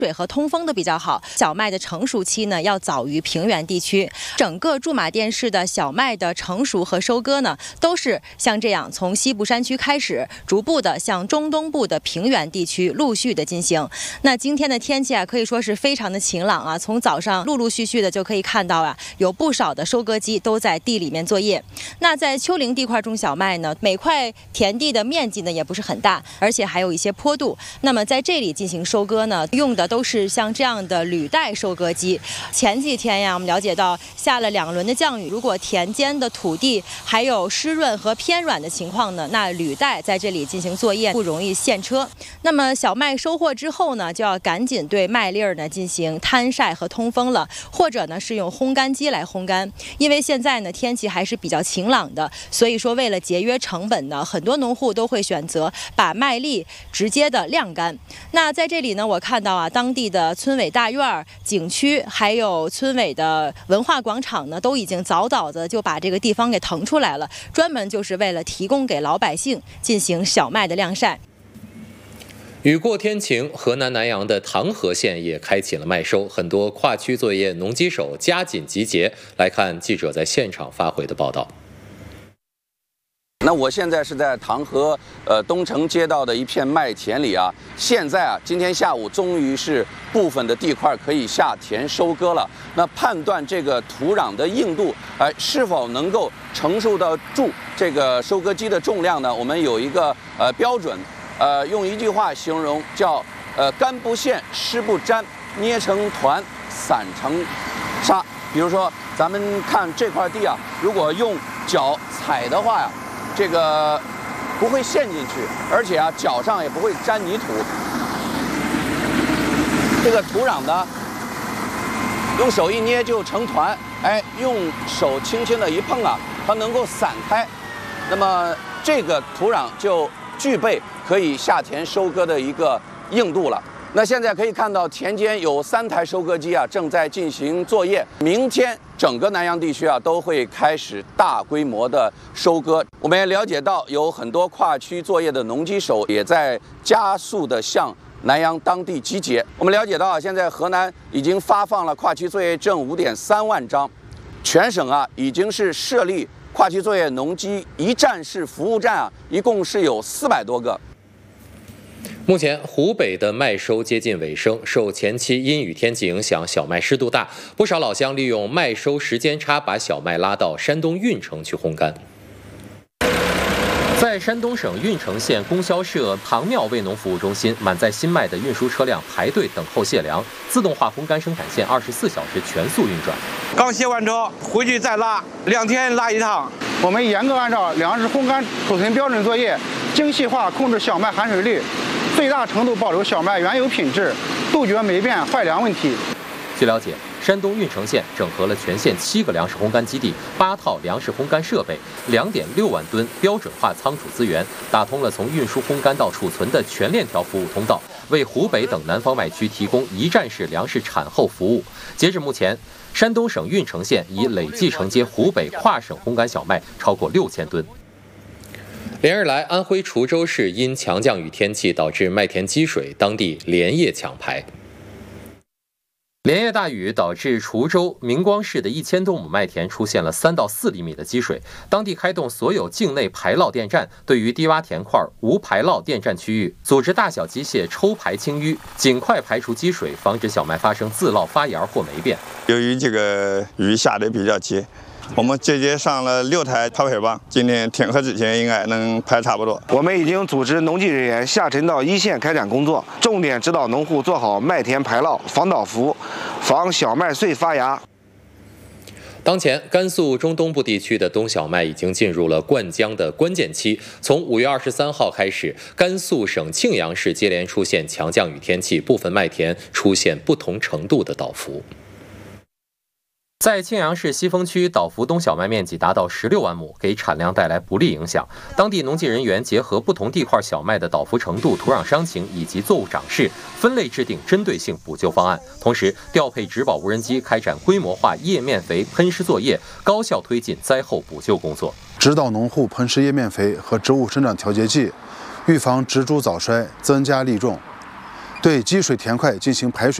水和通风都比较好，小麦的成熟期呢要早于平原地区。整个驻马店市的小麦的成熟和收割呢，都是像这样从西部山区开始，逐步的向中东部的平原地区陆续的进行。那今天的天气啊，可以说是非常的晴朗啊，从早上陆陆续续的就可以看到啊，有不少的收割机都在地里面作业。那在丘陵地块种小麦呢，每块田地的面积呢也不是很大，而且还有一些坡度。那么在这里进行收割呢，用的都是像这样的履带收割机。前几天呀，我们了解到下了2轮的降雨，如果田间的土地还有湿润和偏软的情况呢，那履带在这里进行作业不容易陷车。那么小麦收获之后呢，就要赶紧对麦粒儿呢进行摊晒和通风了，或者呢是用烘干机来烘干。因为现在呢天气还是比较晴朗的，所以说为了节约成本呢，很多农户都会选择把麦粒直接的晾干。那在这里呢，我看到啊，当地的村委大院、景区还有村委的文化广场呢，都已经早早的就把这个地方给腾出来了，专门就是为了提供给老百姓进行小麦的晾晒。 雨过天晴，河南南阳的唐河县也开启了麦收，很多跨区作业农机手加紧集结。来看记者在现场发回的报道。 那我现在是在唐河东城街道的一片麦田里啊。现在啊，今天下午终于是部分的地块可以下田收割了。那判断这个土壤的硬度，是否能够承受得住这个收割机的重量呢？我们有一个标准，用一句话形容叫干不陷，湿不沾，捏成团，散成沙。比如说，咱们看这块地啊，如果用脚踩的话呀，这个不会陷进去，而且啊，脚上也不会沾泥土。这个土壤呢，用手一捏就成团，用手轻轻的一碰啊，它能够散开。那么这个土壤就具备可以下田收割的一个硬度了。那现在可以看到，田间有3台收割机啊，正在进行作业。明天整个南阳地区啊都会开始大规模的收割。我们也了解到，有很多跨区作业的农机手也在加速的向南阳当地集结。我们了解到啊，现在河南已经发放了跨区作业证5.3万张，全省啊已经是设立跨区作业农机一站式服务站啊，一共是有400多个。 目前湖北的麦收接近尾声，受前期阴雨天气影响，小麦湿度大，不少老乡利用麦收时间差把小麦拉到山东运城去烘干。在山东省运城县供销社唐庙味农服务中心，满载新麦的运输车辆排队等候卸粮，自动化烘干生产线24小时全速运转。 刚卸完车回去再拉，2天拉一趟。 我们严格按照粮食烘干储存标准作业，精细化控制小麦含水率，最大程度保留小麦原有品质，杜绝霉变坏粮问题。 据了解，山东运城县整合了全县7个粮食烘干基地、8套粮食烘干设备、2.6万吨标准化仓储资源，打通了从运输烘干到储存的全链条服务通道，为湖北等南方麦区提供一站式粮食产后服务。截至目前，山东省运城县已累计承接湖北跨省烘干小麦超过6000吨。连日来，安徽滁州市因强降雨天气导致麦田积水，当地连夜抢排。连夜大雨导致滁州明光市的1000多亩麦田出现了3到4厘米的积水，当地开动所有境内排涝电站，对于低洼田块无排涝电站区域组织大小机械抽排清淤，尽快排除积水，防止小麦发生自涝发芽或霉变。 由于这个雨下得比较急，我们直接上了6台排水泵，今天天黑之前应该能排差不多。 我们已经组织农技人员下沉到一线开展工作，重点指导农户做好麦田排涝、防倒伏、防小麦穗发芽。 当前，甘肃中东部地区的冬小麦已经进入了灌浆的关键期。从5月23号开始，甘肃省庆阳市接连出现强降雨天气，部分麦田出现不同程度的倒伏。在庆阳市西峰区，倒伏冬小麦面积达到16万亩，给产量带来不利影响。当地农技人员结合不同地块小麦的倒伏程度、土壤伤情以及作物长势，分类制定针对性补救方案，同时调配植保无人机开展规模化叶面肥喷施作业，高效推进灾后补救工作， 指导农户喷施叶面肥和植物生长调节剂，预防植株早衰，增加粒重。 对积水田块进行排水。